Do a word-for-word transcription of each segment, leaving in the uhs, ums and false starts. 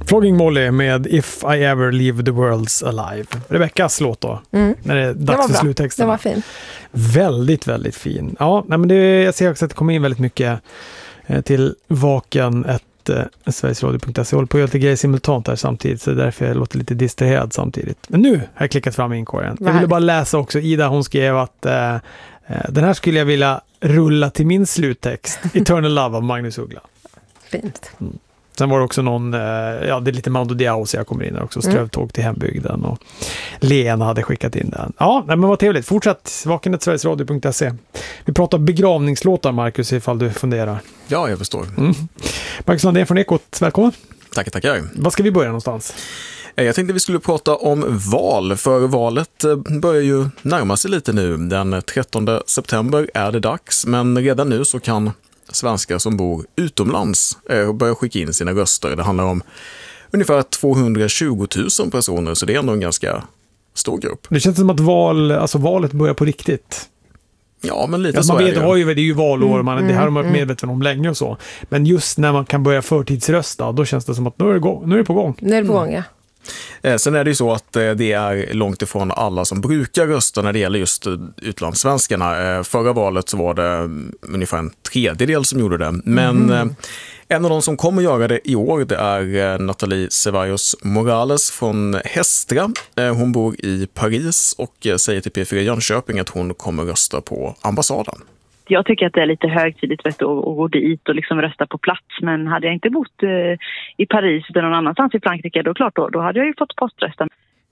Flogging Molly med If I Ever Leave the World's Alive. Rebeckas låt då. Mm. När det är dags för sluttexten. Det var fin. Väldigt, väldigt fin. Ja, nej, men det, jag ser också att det kommer in väldigt mycket eh, till vaken ett eh, sverigesradio punkt se. Jag håller på att göra lite grejer simultant här samtidigt, så därför jag låter lite distraherad samtidigt. Men nu har jag klickat fram inkorgen. Jag ville bara läsa också. Ida, hon skrev att eh, den här skulle jag vilja rulla till min sluttext. Eternal Love av Magnus Uggla. Fint. Mm. Sen var det också någon, ja det är lite Mando Diao så jag kommer in där också, strövtåg till hembygden och Lena hade skickat in den. Ja, men vad trevligt. Fortsätt vaken ett sverigesradio punkt se. Vi pratar begravningslåtar, Marcus, ifall du funderar. Ja, jag förstår. Mm. Marcus Landén från Ekot, välkommen. Tackar, tackar. Vad ska vi börja någonstans? Jag tänkte vi skulle prata om val, för valet börjar ju närma sig lite nu. Den trettonde september är det dags, men redan nu så kan svenskar som bor utomlands börjar skicka in sina röster. Det handlar om ungefär tvåhundratjugo tusen personer, så det är ändå en ganska stor grupp. Det känns som att val, alltså valet börjar på riktigt. Ja, men lite ja, så man är vet, det ju. Har ju. Det är ju valår, man, mm, det här har man varit mm. medveten om länge och så. Men just när man kan börja förtidsrösta, då känns det som att nu är det, gå- nu är det på gång. Nu är det på gång, ja. Sen är det ju så att det är långt ifrån alla som brukar rösta när det gäller just utlandssvenskarna. Förra valet så var det ungefär en tredjedel som gjorde det. Men mm. en av de som kommer göra det i år, det är Nathalie Ceballos Morales från Hestra. Hon bor i Paris och säger till P fyra Jönköping att hon kommer rösta på ambassaden. Jag tycker att det är lite högtidigt vet, att, att gå dit och liksom rösta på plats. Men hade jag inte bott eh, i Paris utan någon annanstans i Frankrike, då klart då, då hade jag ju fått poströsta.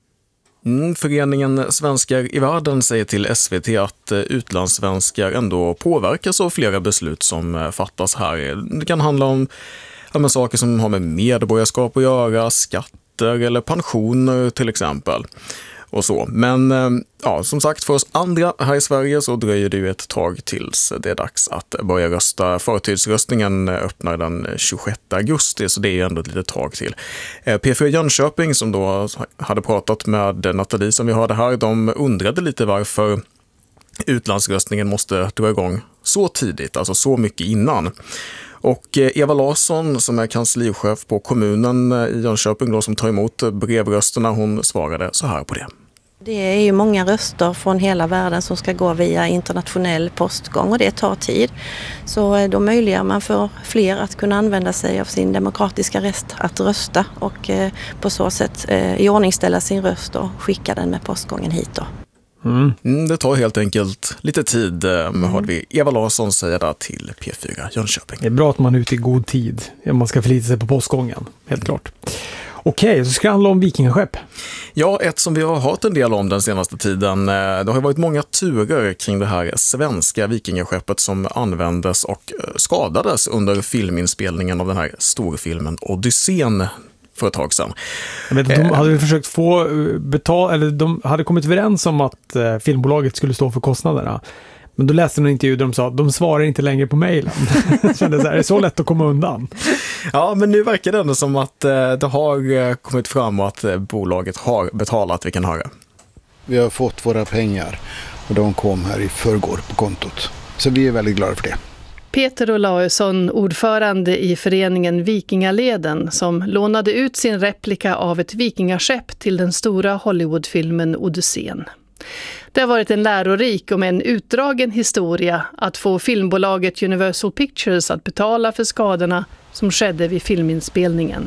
Mm, föreningen Svenskar i världen säger till S V T att utlandssvenskar ändå påverkas av flera beslut som fattas här. Det kan handla om ja, saker som har med medborgarskap att göra, skatter eller pensioner till exempel. Och så. Men ja, som sagt, för oss andra här i Sverige så dröjer det ju ett tag tills det är dags att börja rösta. Förtidsröstningen öppnar den tjugosjätte augusti, så det är ju ändå ett litet tag till. P fyra Jönköping som då hade pratat med Nathalie som vi hörde här, de undrade lite varför utlandsröstningen måste dra igång så tidigt, alltså så mycket innan. Och Eva Larsson som är kanslichef på kommunen i Jönköping då, som tar emot brevrösterna, hon svarade så här på det. Det är ju många röster från hela världen som ska gå via internationell postgång och det tar tid. Så då möjliggör man för fler att kunna använda sig av sin demokratiska rätt att rösta och på så sätt iordningställa sin röst och skicka den med postgången hit då. Mm. Mm, det tar helt enkelt lite tid, mm. hörde vi Eva Larsson säga där till P fyra Jönköping. Det är bra att man är ute i god tid. Man ska förlita sig på postgången, helt klart. Okej, så ska det handla om vikingaskepp. Ja, ett som vi har hört en del om den senaste tiden. Det har varit många turer kring det här svenska vikingaskeppet som användes och skadades under filminspelningen av den här storfilmen Odysseen för ett tag sedan. Jag vet att de hade försökt få betala, eller de hade kommit överens om att filmbolaget skulle stå för kostnaderna. Men då läste de en intervju där de sa att de svarar inte längre på mejlen. Kände så här, det är så lätt att komma undan. Ja, men nu verkar det ändå som att det har kommit fram och att bolaget har betalat, vi kan höra. Vi har fått våra pengar och de kom här i förrgår på kontot. Så vi är väldigt glada för det. Peter Olausson, ordförande i föreningen Vikingaleden, som lånade ut sin replika av ett vikingaskepp till den stora Hollywoodfilmen Odysseen. Det har varit en lärorik och med en utdragen historia att få filmbolaget Universal Pictures att betala för skadorna som skedde vid filminspelningen.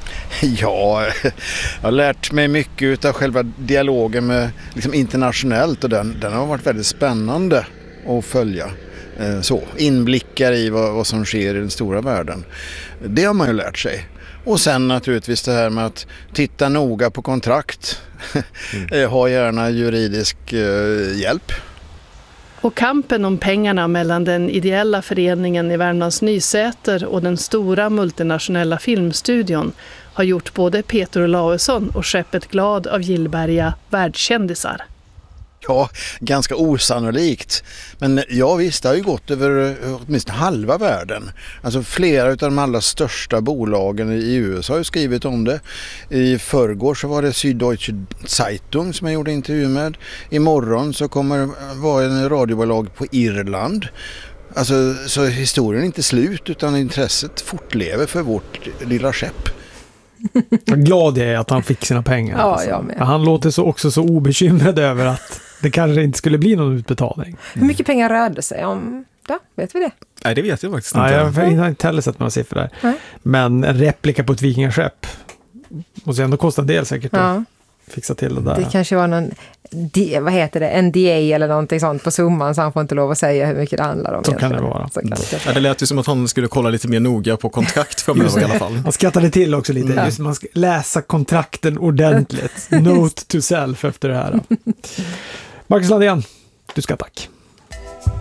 Ja, jag har lärt mig mycket av själva dialogen med liksom internationellt och den, den har varit väldigt spännande att följa. Så, inblickar i vad, vad som sker i den stora världen. Det har man ju lärt sig. Och sen naturligtvis det här med att titta noga på kontrakt. Mm. Ha gärna juridisk eh, hjälp. Och kampen om pengarna mellan den ideella föreningen i Värmlands Nysäter och den stora multinationella filmstudion har gjort både Peter Olausson och skeppet Glad av Gillberga världskändisar. Ja, ganska osannolikt. Men ja visst, det har ju gått över åtminstone halva världen. Alltså flera av de allra största bolagen i U S A har ju skrivit om det. I förrgår så var det Süddeutsche Zeitung som jag gjorde intervju med. Imorgon så kommer det vara en radiobolag på Irland. Alltså, så historien är inte slut utan intresset fortlever för vårt lilla skepp. Jag är glad jag är att han fick sina pengar. Ja, alltså. jag med. Han låter så också så obekymrad över att det kanske inte skulle bli någon utbetalning. Hur mycket pengar rörde det sig om? Ja, vet vi det? Nej, det vet jag faktiskt Ja, inte. jag har inte heller sett några siffror där. Nej. Men en replika på ett vikingaskepp måste ändå kosta en del säkert att Ja. fixa till det där. Det kanske var någon, D, vad heter det, N D A eller någonting sånt på summan, så han får inte lov att säga hur mycket det handlar om. Så kan det vara. Så kan det. Ja, det lät ju som att han skulle kolla lite mer noga på kontrakt framöver i alla fall. Han skrattade till också lite. Mm. Just man ska läsa kontrakten ordentligt. Note to self efter det här. Marcus Landén, du ska tack.